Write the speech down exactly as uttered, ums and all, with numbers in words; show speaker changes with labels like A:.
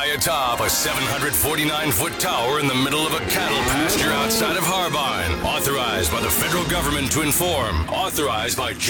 A: atop a seven hundred forty-nine foot tower in the middle of a cattle pasture outside of Harbine. Authorized by the federal government to inform. Authorized by